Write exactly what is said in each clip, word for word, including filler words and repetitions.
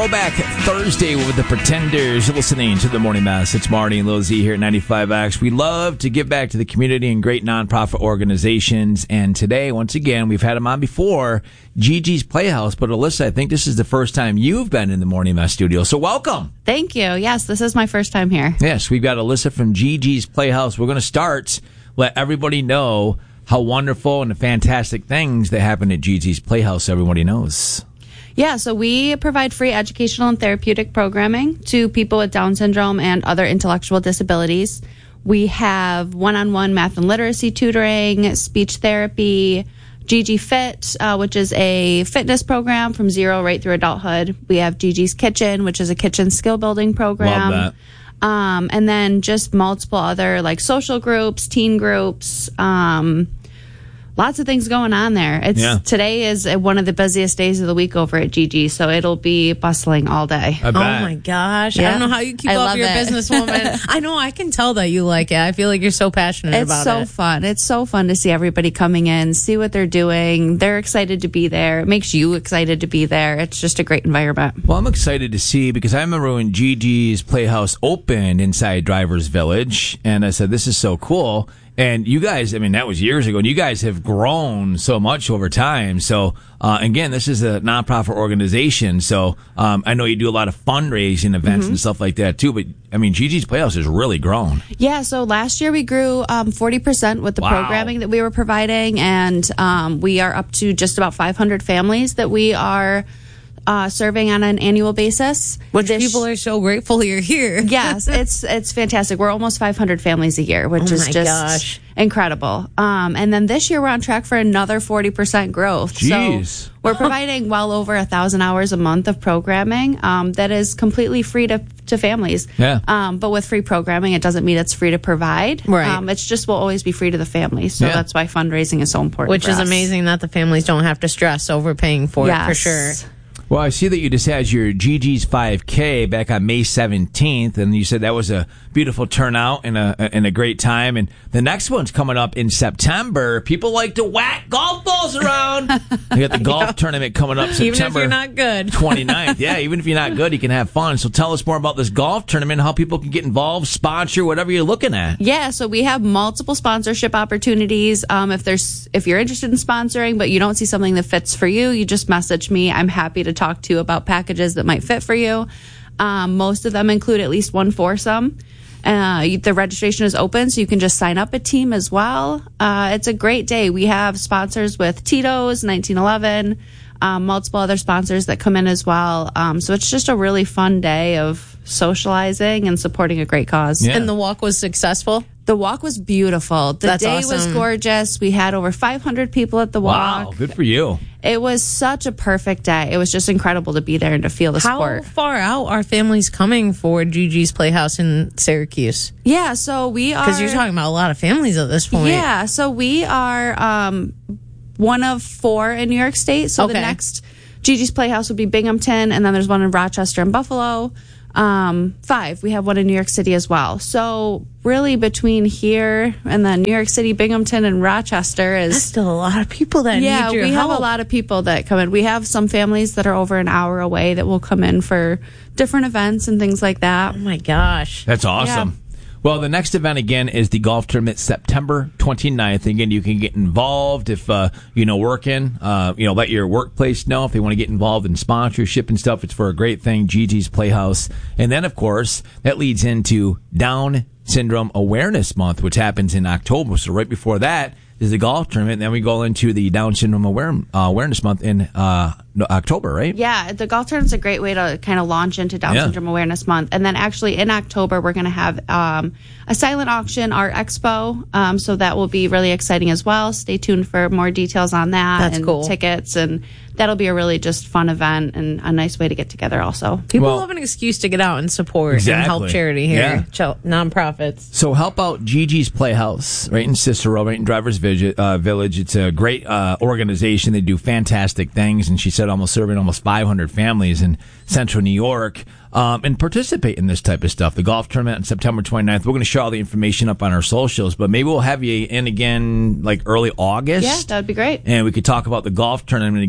Throwback Thursday with the Pretenders. You're listening to the Morning Mass. It's Marty and Lil Z here at ninety-five X. We love to give back to the community and great nonprofit organizations. And today, once again, we've had them on before, Gigi's Playhouse. But Alyssa, I think this is the first time you've been in the Morning Mass studio. So welcome. Thank you. Yes, this is my first time here. Yes, we've got Alyssa from Gigi's Playhouse. We're going to start, let everybody know how wonderful and the fantastic things that happen at Gigi's Playhouse everybody knows. Yeah, so we provide free educational and therapeutic programming to people with Down syndrome and other intellectual disabilities. We have one-on-one math and literacy tutoring, speech therapy, Gigi Fit, uh, which is a fitness program from zero right through adulthood. We have Gigi's Kitchen, which is a kitchen skill building program. Love that. Um, and then just multiple other like social groups, teen groups, um, lots of things going on there. It's Yeah. Today is one of the busiest days of the week over at Gigi, so it'll be bustling all day. I bet. Oh my gosh. Yeah. I don't know how you keep I up love your it. businesswoman. I know, I can tell that you like it. I feel like you're so passionate It's about so it. fun. It's so fun to see everybody coming in, see what they're doing. They're excited to be there. It makes you excited to be there. It's just a great environment. Well, I'm excited to see because I remember when Gigi's Playhouse opened inside Drivers Village, and I said, this is so cool. And you guys, I mean, that was years ago, and you guys have grown so much over time. So, uh, again, this is a nonprofit organization. So, um, I know you do a lot of fundraising events Mm-hmm. and stuff like that, too. But, I mean, Gigi's Playhouse has really grown. Yeah, so last year we grew um, forty percent with the Wow. programming that we were providing, and um, we are up to just about five hundred families that we are uh, serving on an annual basis. Which This- people are so grateful you're here. Yes, it's it's fantastic. We're almost five hundred families a year, which Oh is my just gosh. incredible. Um, and then this year we're on track for another forty percent growth. Jeez. So we're providing well over a thousand hours a month of programming um, that is completely free to to families. Yeah. Um, but with free programming, it doesn't mean it's free to provide. Right. Um, it's just will always be free to the family. So Yeah. that's why fundraising is so important. Which for is us. amazing that the families don't have to stress over paying for it, for Yes. sure. Well, I see that you just had your Gigi's five K back on May seventeenth, and you said that was a beautiful turnout and a and a great time. And the next one's coming up in September. People like to whack golf balls around. You got the golf tournament coming up September Even if you're not good. twenty-ninth. Yeah, even if you're not good, you can have fun. So tell us more about this golf tournament, how people can get involved, sponsor, whatever you're looking at. Yeah, so we have multiple sponsorship opportunities. Um, if there's if you're interested in sponsoring, but you don't see something that fits for you, you just message me. I'm happy to talk to you about packages that might fit for you. Um, most of them include at least one foursome. Uh, you- the registration is open, so you can just sign up a team as well. Uh, it's a great day. We have sponsors with Tito's, nineteen eleven, um, multiple other sponsors that come in as well. Um, so it's just a really fun day of socializing and supporting a great cause. Yeah. And the walk was successful. The walk was beautiful. The That's day was awesome. gorgeous. We had over five hundred people at the walk. Wow, good for you. It was such a perfect day. It was just incredible to be there and to feel the How support. far out are families coming for Gigi's Playhouse in Syracuse? Yeah, so we are. Because you're talking about a lot of families at this point. Yeah, so we are um, one of four in New York State. So the Okay. next Gigi's Playhouse would be Binghamton, and then there's one in Rochester and Buffalo. Um, five. We have one in New York City as well. So really between here and then New York City, Binghamton, and Rochester is That's still a lot of people that yeah, need your we help. have a lot of people that come in. We have some families that are over an hour away that will come in for different events and things like that. Oh my gosh. That's awesome. Well, the next event, again, is the golf tournament September twenty-ninth. Again, you can get involved if, uh, you know, working, uh, you know, let your workplace know if they want to get involved in sponsorship and stuff. It's for a great thing, Gigi's Playhouse. And then, of course, that leads into Down Syndrome Awareness Month, which happens in October. So right before that is the golf tournament. And then we go into the Down Syndrome Aware- uh, Awareness Month in uh, no, October, right? Yeah, the golf tournament's a great way to kind of launch into Down Yeah. Syndrome Awareness Month. And then actually in October, we're going to have um, a silent auction, art expo. Um, so that will be really exciting as well. Stay tuned for more details on that. That's and cool. tickets. And that'll be a really just fun event and a nice way to get together also. People Well- love an excuse to get out and support Exactly. and help charity here, Yeah. Ch- nonprofits. So help out Gigi's Playhouse, right in Cicero, right in Drivers Village. Uh, Village. It's a great uh, organization. They do fantastic things, and she said almost serving almost five hundred families in Central New York. Um, and participate in this type of stuff. The golf tournament on September twenty-ninth. We're going to share all the information up on our socials, but maybe we'll have you in again like early August. Yeah, that would be great. And we could talk about the golf tournament again, and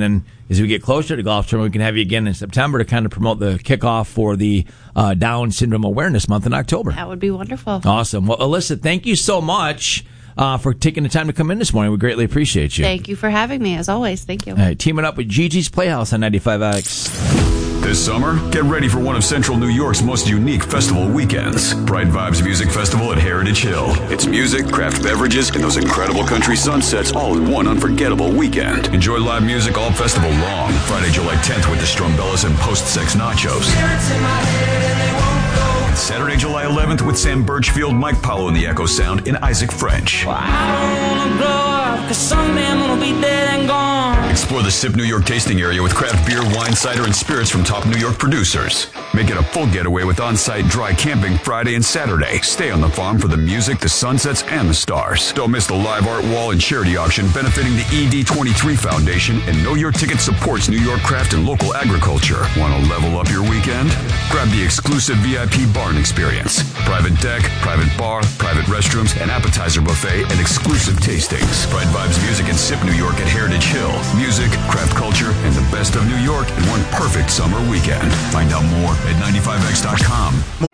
then as we get closer to the golf tournament, we can have you again in September to kind of promote the kickoff for the uh, Down Syndrome Awareness Month in October. That would be wonderful. Awesome. Well, Alyssa, thank you so much uh, for taking the time to come in this morning. We greatly appreciate you. Thank you for having me, as always. Thank you. All right, teaming up with Gigi's Playhouse on ninety-five X. This summer, get ready for one of Central New York's most unique festival weekends. Bright Vibes Music Festival at Heritage Hill. It's music, craft beverages, and those incredible country sunsets all in one unforgettable weekend. Enjoy live music all festival long. Friday, July tenth with the Strumbellas and Post-Sex Nachos. And Saturday, July eleventh with Sam Birchfield, Mike Paulo and the Echo Sound, and Isaac French. Well, I don't wanna grow up, 'cause someday I'm gonna be dead and gone. Explore the Sip New York tasting area with craft beer, wine, cider, and spirits from top New York producers. Make it a full getaway with on-site dry camping Friday and Saturday. Stay on the farm for the music, the sunsets, and the stars. Don't miss the live art wall and charity auction benefiting the E D twenty-three Foundation, and Know Your Ticket supports New York craft and local agriculture. Want to level up your weekend? Grab the exclusive V I P barn experience. Private deck, private bar, private restrooms, an appetizer buffet, and exclusive tastings. Bright Vibes Music and Sip New York at Heritage Hill. Music, craft culture, and the best of New York in one perfect summer weekend. Find out more at ninety-five x dot com.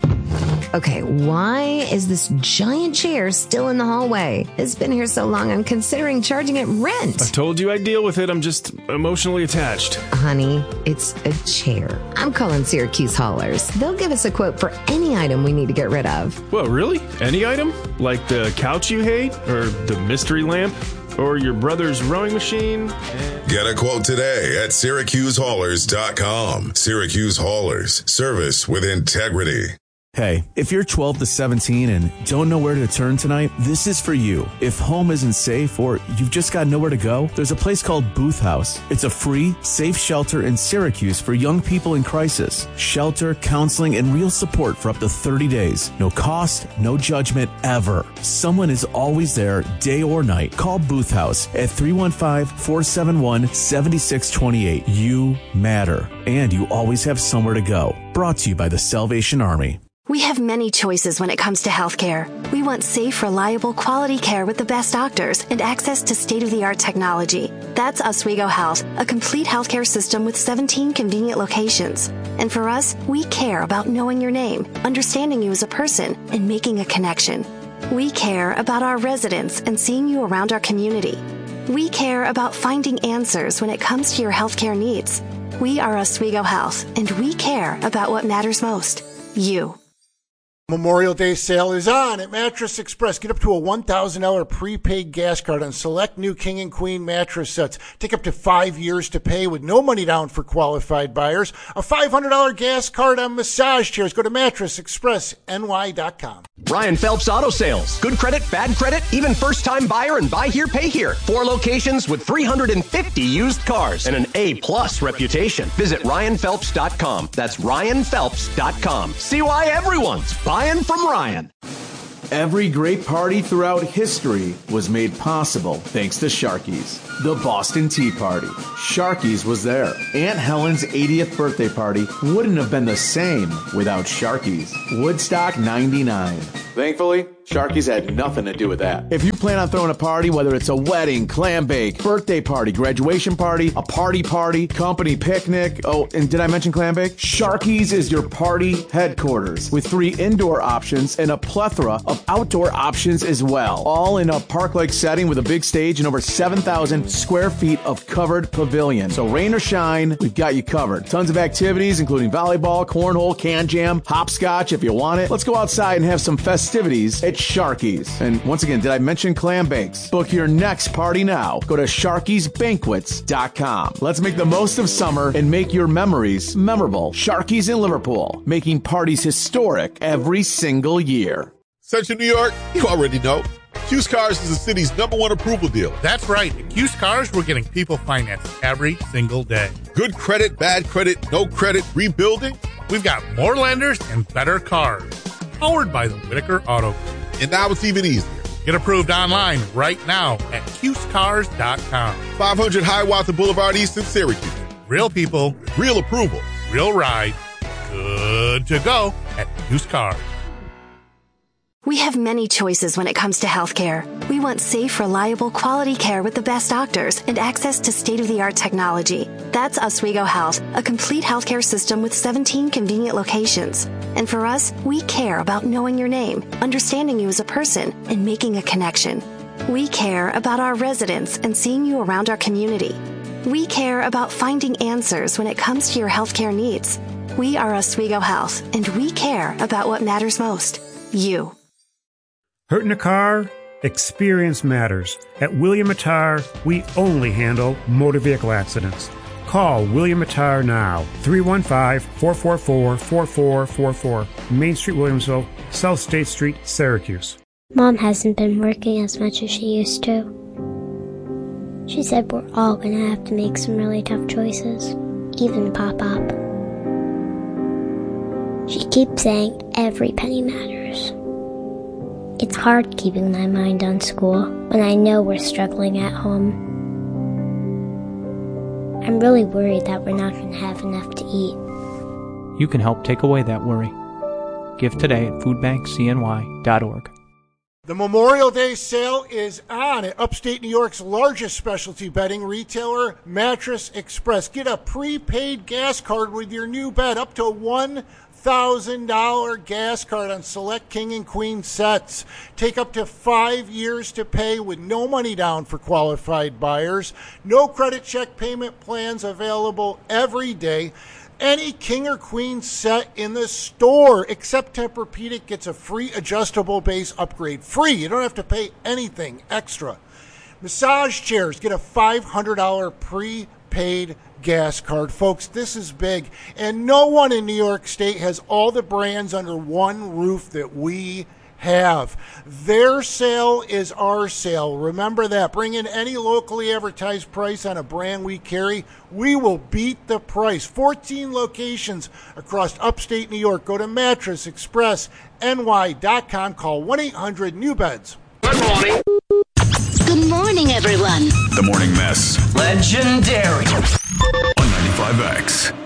Okay, why is this giant chair still in the hallway? It's been here so long, I'm considering charging it rent. I told you I'd deal with it. I'm just emotionally attached. Honey, it's a chair. I'm calling Syracuse Haulers. They'll give us a quote for any item we need to get rid of. Whoa, really? Any item? Like the couch you hate? Or the mystery lamp? Or your brother's rowing machine? Get a quote today at Syracuse Haulers dot com. Syracuse Haulers. Service with integrity. Hey, if you're twelve to seventeen and don't know where to turn tonight, this is for you. If home isn't safe or you've just got nowhere to go, there's a place called Booth House. It's a free, safe shelter in Syracuse for young people in crisis. Shelter, counseling, and real support for up to thirty days. No cost, no judgment, ever. Someone is always there, day or night. Call Booth House at three one five, four seven one, seven six two eight. You matter, and you always have somewhere to go. Brought to you by the Salvation Army. We have many choices when it comes to healthcare. We want safe, reliable, quality care with the best doctors and access to state-of-the-art technology. That's Oswego Health, a complete healthcare system with seventeen convenient locations. And for us, we care about knowing your name, understanding you as a person, and making a connection. We care about our residents and seeing you around our community. We care about finding answers when it comes to your healthcare needs. We are Oswego Health, and we care about what matters most, you. Memorial Day sale is on at Mattress Express. Get up to a one thousand dollars prepaid gas card on select new King and Queen mattress sets. Take up to five years to pay with no money down for qualified buyers. A five hundred dollars gas card on massage chairs. Go to mattress express N Y dot com. Ryan Phelps Auto Sales. Good credit, bad credit, even first-time buyer and buy here, pay here. Four locations with three hundred fifty used cars and an A-plus reputation. Visit Ryan Phelps dot com. That's Ryan Phelps dot com. See why everyone's buying from Ryan. Every great party throughout history was made possible thanks to Sharky's. The Boston Tea Party. Sharky's was there. Aunt Helen's eightieth birthday party wouldn't have been the same without Sharky's. Woodstock ninety-nine. Thankfully, Sharky's had nothing to do with that. If you plan on throwing a party, whether it's a wedding, clam bake, birthday party, graduation party, a party party, company picnic, oh, and did I mention clam bake? Sharky's is your party headquarters with three indoor options and a plethora of outdoor options as well. All in a park-like setting with a big stage and over seven thousand square feet of covered pavilion. So rain or shine, we've got you covered. Tons of activities, including volleyball, cornhole, can jam, hopscotch if you want it. Let's go outside and have some festivities at Sharky's. And once again, did I mention clam bakes? Book your next party now. Go to Sharky's Banquets dot com. Let's make the most of summer and make your memories memorable. Sharky's in Liverpool, making parties historic every single year. Central New York, you already know. Q's Cars is the city's number one approval dealer. That's right. At Q's Cars, we're getting people financed every single day. Good credit, bad credit, no credit, rebuilding. We've got more lenders and better cars. Powered by the Whitaker Auto Group. And now it's even easier. Get approved online right now at Q's Cars dot com. five hundred Hiawatha Boulevard East in Syracuse. Real people. Real approval. Real ride. Good to go at Q's Cars. We have many choices when it comes to healthcare. We We want safe, reliable, quality care with the best doctors and access to state-of-the-art technology. That's Oswego Health, a complete healthcare system with seventeen convenient locations. And for us, we care about knowing your name, understanding you as a person, and making a connection. We care about our residents and seeing you around our community. We care about finding answers when it comes to your healthcare needs. We are Oswego Health, and we care about what matters most, you. Hurt in a car? Experience matters. At William Attar, we only handle motor vehicle accidents. Call William Attar now, three one five, four four four, four four four four, Main Street, Williamsville, South State Street, Syracuse. Mom hasn't been working as much as she used to. She said we're all going to have to make some really tough choices, even Pop-Pop. She keeps saying every penny matters. It's hard keeping my mind on school when I know we're struggling at home. I'm really worried that we're not going to have enough to eat. You can help take away that worry. Give today at food bank c n y dot org. The Memorial Day sale is on at upstate New York's largest specialty bedding retailer, Mattress Express. Get a prepaid gas card with your new bed, up to one thousand dollars gas card on select king and queen sets. Take up to five years to pay with no money down for qualified buyers. No credit check payment plans available every day. Any king or queen set in the store except Tempur-Pedic gets a free adjustable base upgrade. Free. You don't have to pay anything extra. Massage chairs get a five hundred dollars prepaid gas card. Folks, this is big. And no one in New York State has all the brands under one roof that we have. Their sale is our sale. Remember that. Bring in any locally advertised price on a brand we carry. We will beat the price. fourteen locations across upstate New York. Go to mattress express n y dot com. Call one eight hundred new beds. Good morning. Good morning, everyone. The Morning Mess. Legendary. On ninety-five X.